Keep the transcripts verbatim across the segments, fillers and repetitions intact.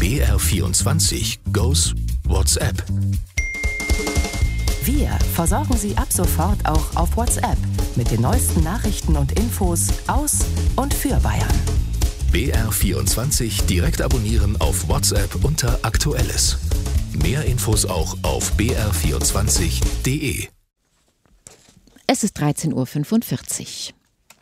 B R vierundzwanzig goes WhatsApp. Wir versorgen Sie ab sofort auch auf WhatsApp mit den neuesten Nachrichten und Infos aus und für Bayern. B R vierundzwanzig direkt abonnieren auf WhatsApp unter Aktuelles. Mehr Infos auch auf b r vierundzwanzig punkt d e. Es ist dreizehn Uhr fünfundvierzig.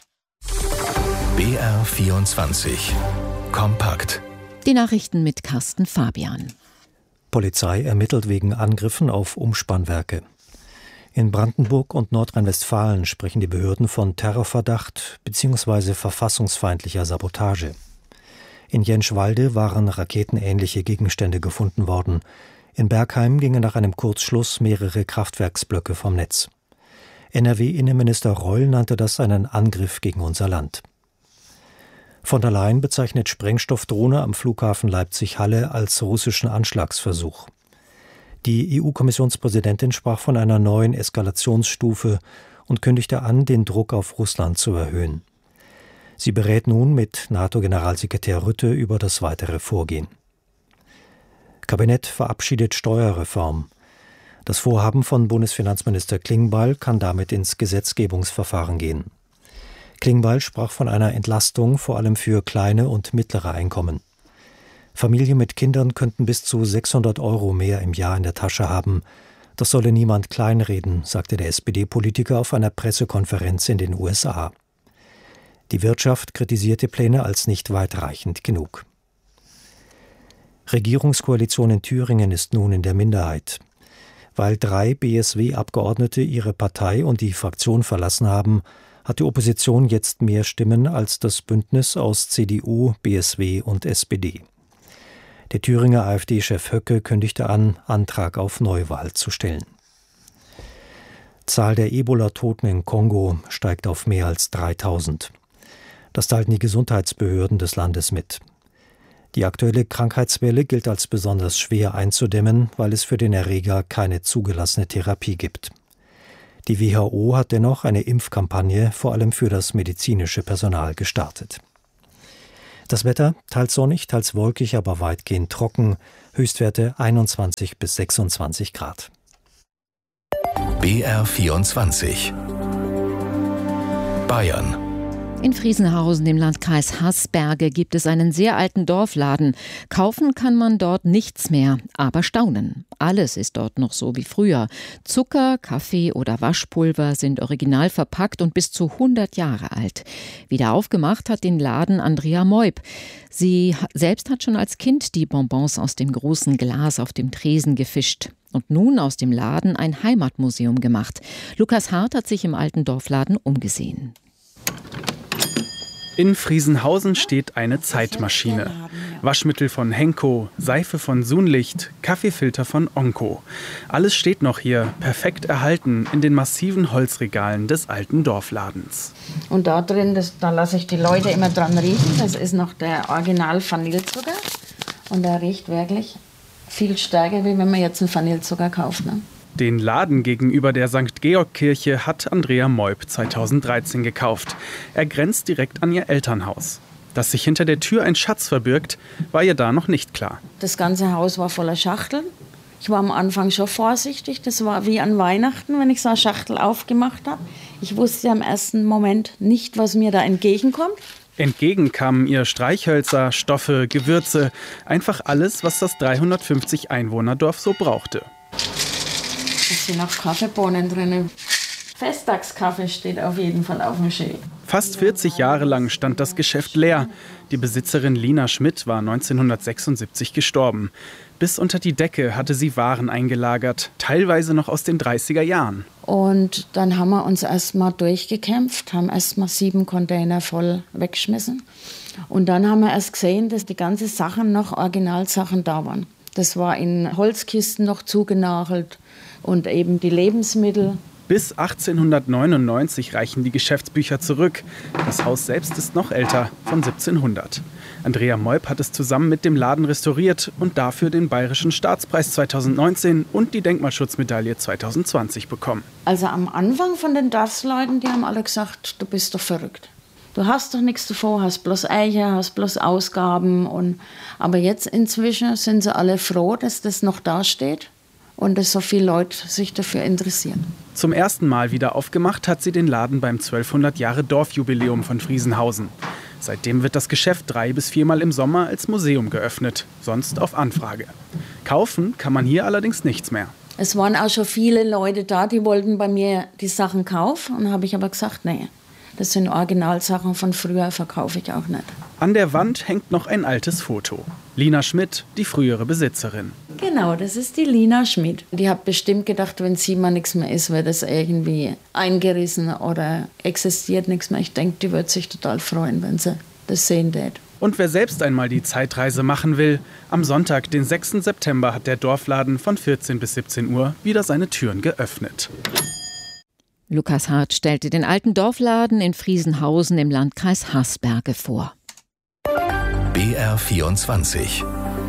B R vierundzwanzig kompakt. Die Nachrichten mit Carsten Fabian. Polizei ermittelt wegen Angriffen auf Umspannwerke. In Brandenburg und Nordrhein-Westfalen sprechen die Behörden von Terrorverdacht bzw. verfassungsfeindlicher Sabotage. In Jenschwalde waren raketenähnliche Gegenstände gefunden worden. In Bergheim gingen nach einem Kurzschluss mehrere Kraftwerksblöcke vom Netz. N R W-Innenminister Reul nannte das einen Angriff gegen unser Land. Von der Leyen bezeichnet Sprengstoffdrohne am Flughafen Leipzig-Halle als russischen Anschlagsversuch. Die E U-Kommissionspräsidentin sprach von einer neuen Eskalationsstufe und kündigte an, den Druck auf Russland zu erhöhen. Sie berät nun mit NATO-Generalsekretär Rutte über das weitere Vorgehen. Kabinett verabschiedet Steuerreform. Das Vorhaben von Bundesfinanzminister Klingbeil kann damit ins Gesetzgebungsverfahren gehen. Klingbeil sprach von einer Entlastung, vor allem für kleine und mittlere Einkommen. Familien mit Kindern könnten bis zu sechshundert Euro mehr im Jahr in der Tasche haben. Das solle niemand kleinreden, sagte der S P D-Politiker auf einer Pressekonferenz in den U S A. Die Wirtschaft kritisierte Pläne als nicht weitreichend genug. Regierungskoalition in Thüringen ist nun in der Minderheit. Weil drei B S W-Abgeordnete ihre Partei und die Fraktion verlassen haben, hat die Opposition jetzt mehr Stimmen als das Bündnis aus C D U, B S W und S P D. Der Thüringer AfD-Chef Höcke kündigte an, Antrag auf Neuwahl zu stellen. Zahl der Ebola-Toten in Kongo steigt auf mehr als dreitausend. Das teilten die Gesundheitsbehörden des Landes mit. Die aktuelle Krankheitswelle gilt als besonders schwer einzudämmen, weil es für den Erreger keine zugelassene Therapie gibt. Die W H O hat dennoch eine Impfkampagne vor allem für das medizinische Personal gestartet. Das Wetter teils sonnig, teils wolkig, aber weitgehend trocken. Höchstwerte einundzwanzig bis sechsundzwanzig Grad. B R vierundzwanzig Bayern. In Friesenhausen, dem Landkreis Haßberge, gibt es einen sehr alten Dorfladen. Kaufen kann man dort nichts mehr, aber staunen. Alles ist dort noch so wie früher. Zucker, Kaffee oder Waschpulver sind original verpackt und bis zu hundert Jahre alt. Wieder aufgemacht hat den Laden Andrea Moib. Sie selbst hat schon als Kind die Bonbons aus dem großen Glas auf dem Tresen gefischt. Und nun aus dem Laden ein Heimatmuseum gemacht. Lukas Hart hat sich im alten Dorfladen umgesehen. In Friesenhausen steht eine Zeitmaschine. Waschmittel von Henko, Seife von Sunlicht, Kaffeefilter von Onko. Alles steht noch hier, perfekt erhalten, in den massiven Holzregalen des alten Dorfladens. Und da drin, das, da lasse ich die Leute immer dran riechen. Das ist noch der Original Vanillezucker. Und der riecht wirklich viel stärker, wie wenn man jetzt einen Vanillezucker kauft. Ne? Den Laden gegenüber der Sankt Georg-Kirche hat Andrea Moib zweitausenddreizehn gekauft. Er grenzt direkt an ihr Elternhaus. Dass sich hinter der Tür ein Schatz verbirgt, war ihr da noch nicht klar. Das ganze Haus war voller Schachteln. Ich war am Anfang schon vorsichtig. Das war wie an Weihnachten, wenn ich so eine Schachtel aufgemacht habe. Ich wusste im ersten Moment nicht, was mir da entgegenkommt. Entgegen kamen ihr Streichhölzer, Stoffe, Gewürze. Einfach alles, was das dreihundertfünfzig Einwohnerdorf so brauchte. Es sind noch Kaffeebohnen drin. Festtagskaffee steht auf jeden Fall auf dem Schild. Fast vierzig Jahre lang stand das Geschäft leer. Die Besitzerin Lina Schmidt war neunzehnhundertsechsundsiebzig gestorben. Bis unter die Decke hatte sie Waren eingelagert, teilweise noch aus den dreißiger Jahren. Und dann haben wir uns erst mal durchgekämpft, haben erst mal sieben Container voll weggeschmissen. Und dann haben wir erst gesehen, dass die ganzen Sachen noch Originalsachen da waren. Das war in Holzkisten noch zugenagelt. Und eben die Lebensmittel. Bis achtzehnhundertneunundneunzig reichen die Geschäftsbücher zurück. Das Haus selbst ist noch älter, von siebzehnhundert. Andrea Moib hat es zusammen mit dem Laden restauriert und dafür den Bayerischen Staatspreis zweitausendneunzehn und die Denkmalschutzmedaille zweitausendzwanzig bekommen. Also am Anfang von den Dorfsleuten, die haben alle gesagt, du bist doch verrückt. Du hast doch nichts davor, hast bloß Eicher, hast bloß Ausgaben. Und, aber jetzt inzwischen sind sie alle froh, dass das noch dasteht und dass so viele Leute sich dafür interessieren. Zum ersten Mal wieder aufgemacht hat sie den Laden beim zwölfhundert Jahre Dorfjubiläum von Friesenhausen. Seitdem wird das Geschäft drei- bis viermal im Sommer als Museum geöffnet, sonst auf Anfrage. Kaufen kann man hier allerdings nichts mehr. Es waren auch schon viele Leute da, die wollten bei mir die Sachen kaufen. Und dann habe ich aber gesagt, nee, das sind Originalsachen von früher, verkaufe ich auch nicht. An der Wand hängt noch ein altes Foto. Lina Schmidt, die frühere Besitzerin. Genau, das ist die Lina Schmidt. Die hat bestimmt gedacht, wenn sie mal nichts mehr ist, wird das irgendwie eingerissen oder existiert nichts mehr. Ich denke, die wird sich total freuen, wenn sie das sehen wird. Und wer selbst einmal die Zeitreise machen will, am Sonntag, den sechsten September, hat der Dorfladen von vierzehn bis siebzehn Uhr wieder seine Türen geöffnet. Lukas Hart stellte den alten Dorfladen in Friesenhausen im Landkreis Haßberge vor. B R vierundzwanzig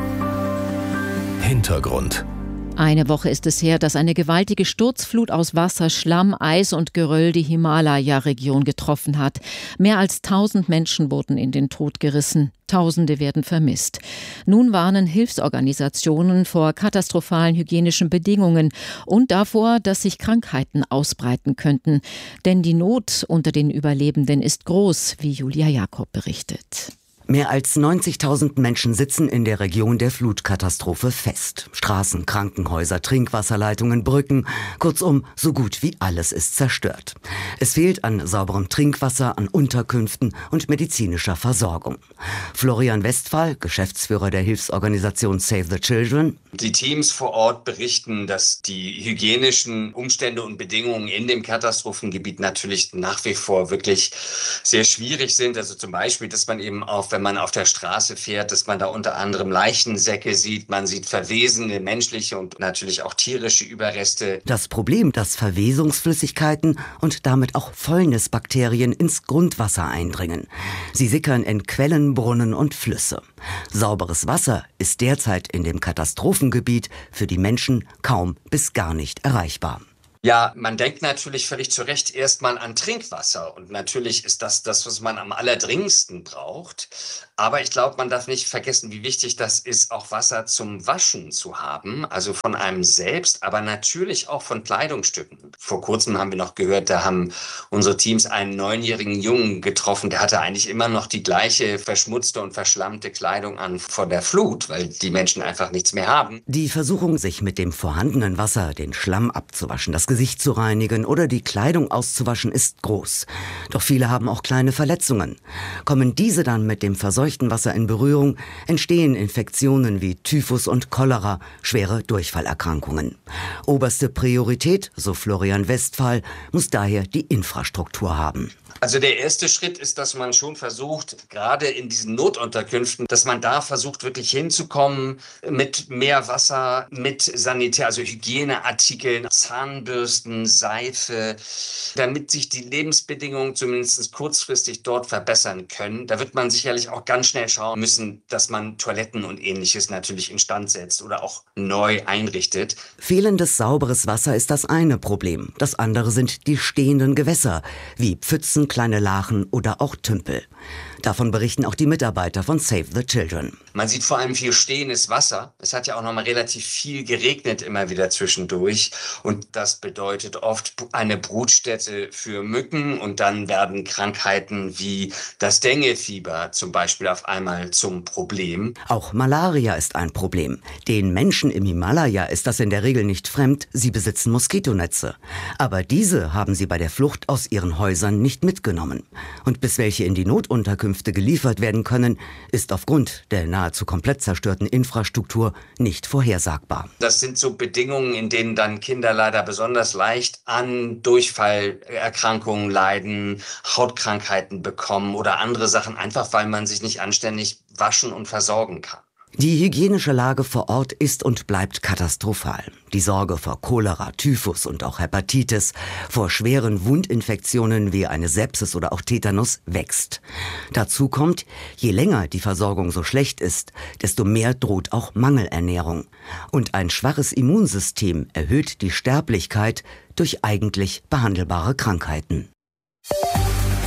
Hintergrund. Eine Woche ist es her, dass eine gewaltige Sturzflut aus Wasser, Schlamm, Eis und Geröll die Himalaya-Region getroffen hat. Mehr als tausend Menschen wurden in den Tod gerissen. Tausende werden vermisst. Nun warnen Hilfsorganisationen vor katastrophalen hygienischen Bedingungen und davor, dass sich Krankheiten ausbreiten könnten. Denn die Not unter den Überlebenden ist groß, wie Julia Jakob berichtet. Mehr als neunzigtausend Menschen sitzen in der Region der Flutkatastrophe fest. Straßen, Krankenhäuser, Trinkwasserleitungen, Brücken, kurzum, so gut wie alles ist zerstört. Es fehlt an sauberem Trinkwasser, an Unterkünften und medizinischer Versorgung. Florian Westphal, Geschäftsführer der Hilfsorganisation Save the Children. Die Teams vor Ort berichten, dass die hygienischen Umstände und Bedingungen in dem Katastrophengebiet natürlich nach wie vor wirklich sehr schwierig sind. Also zum Beispiel, dass man eben auf wenn man auf der Straße fährt, dass man da unter anderem Leichensäcke sieht, man sieht verwesene menschliche und natürlich auch tierische Überreste. Das Problem, dass Verwesungsflüssigkeiten und damit auch Fäulnisbakterien ins Grundwasser eindringen. Sie sickern in Quellen, Brunnen und Flüsse. Sauberes Wasser ist derzeit in dem Katastrophengebiet für die Menschen kaum bis gar nicht erreichbar. Ja, man denkt natürlich völlig zu Recht erstmal an Trinkwasser und natürlich ist das das, was man am allerdringendsten braucht. Aber ich glaube, man darf nicht vergessen, wie wichtig das ist, auch Wasser zum Waschen zu haben, also von einem selbst, aber natürlich auch von Kleidungsstücken. Vor kurzem haben wir noch gehört, da haben unsere Teams einen neunjährigen Jungen getroffen, der hatte eigentlich immer noch die gleiche verschmutzte und verschlammte Kleidung an vor der Flut, weil die Menschen einfach nichts mehr haben. Die Versuchung, sich mit dem vorhandenen Wasser den Schlamm abzuwaschen, das Gesicht zu reinigen oder die Kleidung auszuwaschen, ist groß. Doch viele haben auch kleine Verletzungen. Kommen diese dann mit dem verseuchten Wasser in Berührung, entstehen Infektionen wie Typhus und Cholera, schwere Durchfallerkrankungen. Oberste Priorität, so Florian Westphal, muss daher die Infrastruktur haben. Also der erste Schritt ist, dass man schon versucht, gerade in diesen Notunterkünften, dass man da versucht, wirklich hinzukommen mit mehr Wasser, mit Sanitär, also Hygieneartikeln, Zahnbürsten, Seife, damit sich die Lebensbedingungen zumindest kurzfristig dort verbessern können. Da wird man sicherlich auch ganz schnell schauen müssen, dass man Toiletten und Ähnliches natürlich instand setzt oder auch neu einrichtet. Fehlendes sauberes Wasser ist das eine Problem. Das andere sind die stehenden Gewässer, wie Pfützen, kleine Lachen oder auch Tümpel. Davon berichten auch die Mitarbeiter von Save the Children. Man sieht vor allem viel stehendes Wasser. Es hat ja auch noch mal relativ viel geregnet immer wieder zwischendurch. Und das bedeutet oft eine Brutstätte für Mücken. Und dann werden Krankheiten wie das Denguefieber zum Beispiel auf einmal zum Problem. Auch Malaria ist ein Problem. Den Menschen im Himalaya ist das in der Regel nicht fremd. Sie besitzen Moskitonetze. Aber diese haben sie bei der Flucht aus ihren Häusern nicht mitgenommen. Und bis welche in die Notunterkünfte geliefert werden können, ist aufgrund der nahezu komplett zerstörten Infrastruktur nicht vorhersagbar. Das sind so Bedingungen, in denen dann Kinder leider besonders leicht an Durchfallerkrankungen leiden, Hautkrankheiten bekommen oder andere Sachen, einfach weil man sich nicht anständig waschen und versorgen kann. Die hygienische Lage vor Ort ist und bleibt katastrophal. Die Sorge vor Cholera, Typhus und auch Hepatitis, vor schweren Wundinfektionen wie eine Sepsis oder auch Tetanus wächst. Dazu kommt, je länger die Versorgung so schlecht ist, desto mehr droht auch Mangelernährung. Und ein schwaches Immunsystem erhöht die Sterblichkeit durch eigentlich behandelbare Krankheiten.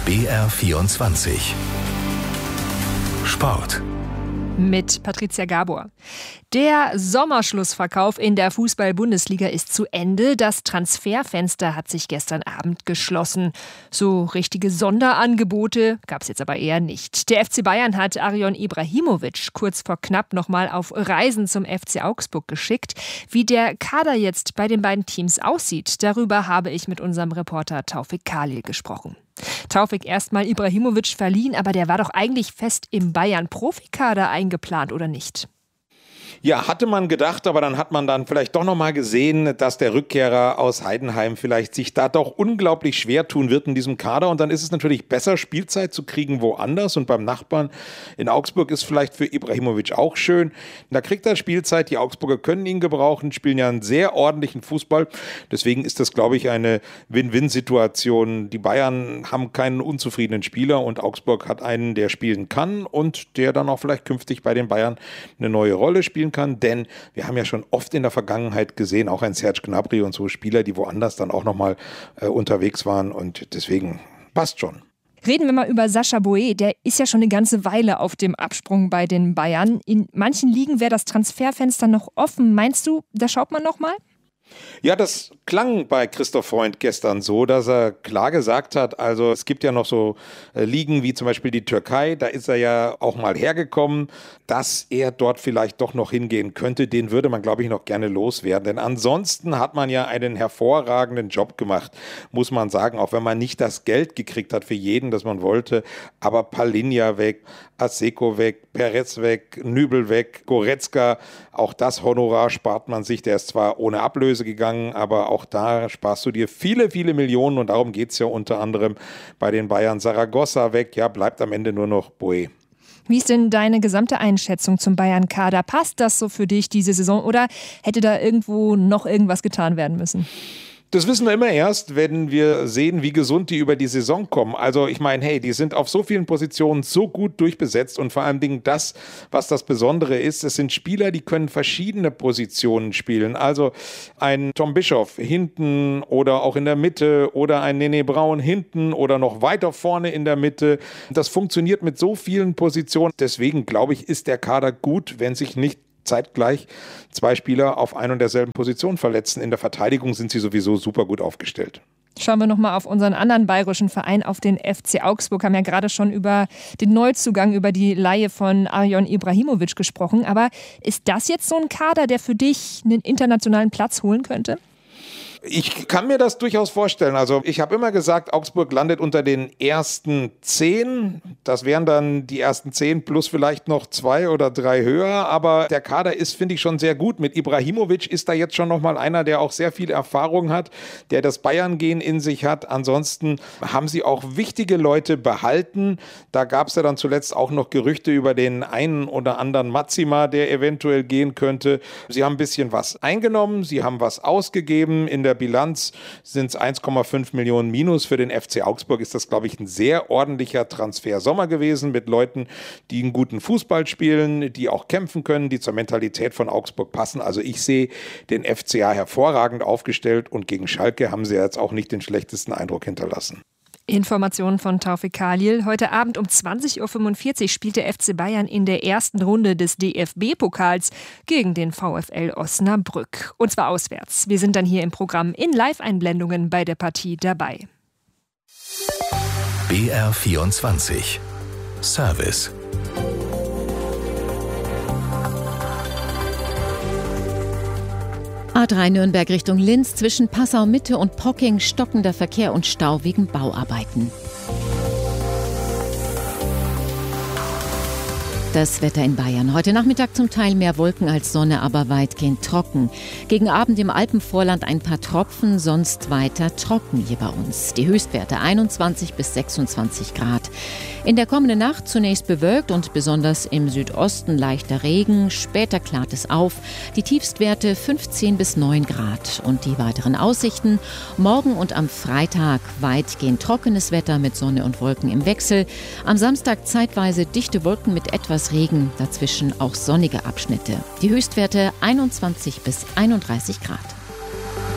B R vierundzwanzig Sport. Mit Patricia Gabor. Der Sommerschlussverkauf in der Fußball-Bundesliga ist zu Ende. Das Transferfenster hat sich gestern Abend geschlossen. So richtige Sonderangebote gab es jetzt aber eher nicht. Der F C Bayern hat Arion Ibrahimovic kurz vor knapp nochmal auf Reisen zum F C Augsburg geschickt. Wie der Kader jetzt bei den beiden Teams aussieht, darüber habe ich mit unserem Reporter Taufik Khalil gesprochen. Taufik, erstmal Ibrahimovic verliehen, aber der war doch eigentlich fest im Bayern-Profikader eingeplant, oder nicht? Ja, hatte man gedacht, aber dann hat man dann vielleicht doch noch mal gesehen, dass der Rückkehrer aus Heidenheim vielleicht sich da doch unglaublich schwer tun wird in diesem Kader. Und dann ist es natürlich besser, Spielzeit zu kriegen woanders. Und beim Nachbarn in Augsburg ist vielleicht für Ibrahimovic auch schön. Da kriegt er Spielzeit. Die Augsburger können ihn gebrauchen, spielen ja einen sehr ordentlichen Fußball. Deswegen ist das, glaube ich, eine Win-Win-Situation. Die Bayern haben keinen unzufriedenen Spieler und Augsburg hat einen, der spielen kann und der dann auch vielleicht künftig bei den Bayern eine neue Rolle spielen kann, denn wir haben ja schon oft in der Vergangenheit gesehen, auch ein Serge Gnabry und so Spieler, die woanders dann auch nochmal äh, unterwegs waren und deswegen passt schon. Reden wir mal über Sacha Boey, der ist ja schon eine ganze Weile auf dem Absprung bei den Bayern. In manchen Ligen wäre das Transferfenster noch offen. Meinst du, da schaut man noch mal? Ja, das klang bei Christoph Freund gestern so, dass er klar gesagt hat, also es gibt ja noch so äh, Ligen wie zum Beispiel die Türkei, da ist er ja auch mal hergekommen, dass er dort vielleicht doch noch hingehen könnte, den würde man, glaube ich, noch gerne loswerden, denn ansonsten hat man ja einen hervorragenden Job gemacht, muss man sagen, auch wenn man nicht das Geld gekriegt hat für jeden, das man wollte, aber Palinja weg, Aseko weg, Perez weg, Nübel weg, Goretzka, auch das Honorar spart man sich, der ist zwar ohne Ablöse gegangen, aber auch da sparst du dir viele, viele Millionen und darum geht es ja unter anderem bei den Bayern. Saragossa weg, ja, bleibt am Ende nur noch Boey. Wie ist denn deine gesamte Einschätzung zum Bayern-Kader? Passt das so für dich diese Saison oder hätte da irgendwo noch irgendwas getan werden müssen? Das wissen wir immer erst, wenn wir sehen, wie gesund die über die Saison kommen. Also ich meine, hey, die sind auf so vielen Positionen so gut durchbesetzt und vor allem Dingen das, was das Besondere ist, es sind Spieler, die können verschiedene Positionen spielen. Also ein Tom Bischoff hinten oder auch in der Mitte oder ein Nene Braun hinten oder noch weiter vorne in der Mitte. Das funktioniert mit so vielen Positionen. Deswegen glaube ich, ist der Kader gut, wenn sich nicht zeitgleich zwei Spieler auf ein und derselben Position verletzen. In der Verteidigung sind sie sowieso super gut aufgestellt. Schauen wir nochmal auf unseren anderen bayerischen Verein, auf den F C Augsburg. Wir haben ja gerade schon über den Neuzugang, über die Leihe von Arion Ibrahimovic gesprochen. Aber ist das jetzt so ein Kader, der für dich einen internationalen Platz holen könnte? Ich kann mir das durchaus vorstellen. Also ich habe immer gesagt, Augsburg landet unter den ersten zehn. Das wären dann die ersten zehn plus vielleicht noch zwei oder drei höher. Aber der Kader ist, finde ich, schon sehr gut. Mit Ibrahimovic ist da jetzt schon nochmal einer, der auch sehr viel Erfahrung hat, der das Bayern-Gen in sich hat. Ansonsten haben sie auch wichtige Leute behalten. Da gab es ja dann zuletzt auch noch Gerüchte über den einen oder anderen Mazima, der eventuell gehen könnte. Sie haben ein bisschen was eingenommen, sie haben was ausgegeben. In der Bilanz sind es eins Komma fünf Millionen Minus. Für den F C Augsburg ist das, glaube ich, ein sehr ordentlicher Transfersommer gewesen mit Leuten, die einen guten Fußball spielen, die auch kämpfen können, die zur Mentalität von Augsburg passen. Also ich sehe den F C A hervorragend aufgestellt und gegen Schalke haben sie jetzt auch nicht den schlechtesten Eindruck hinterlassen. Informationen von Taufik Khalil. Heute Abend um zwanzig Uhr fünfundvierzig spielt der F C Bayern in der ersten Runde des D F B-Pokals gegen den VfL Osnabrück. Und zwar auswärts. Wir sind dann hier im Programm in Live-Einblendungen bei der Partie dabei. B R vierundzwanzig Service. A drei Nürnberg Richtung Linz, zwischen Passau-Mitte und Pocking stockender Verkehr und Stau wegen Bauarbeiten. Das Wetter in Bayern. Heute Nachmittag zum Teil mehr Wolken als Sonne, aber weitgehend trocken. Gegen Abend im Alpenvorland ein paar Tropfen, sonst weiter trocken hier bei uns. Die Höchstwerte einundzwanzig bis sechsundzwanzig Grad. In der kommenden Nacht zunächst bewölkt und besonders im Südosten leichter Regen. Später klart es auf. Die Tiefstwerte fünfzehn bis neun Grad. Und die weiteren Aussichten: Morgen und am Freitag weitgehend trockenes Wetter mit Sonne und Wolken im Wechsel. Am Samstag zeitweise dichte Wolken mit etwas Regen, dazwischen auch sonnige Abschnitte. Die Höchstwerte einundzwanzig bis einunddreißig Grad.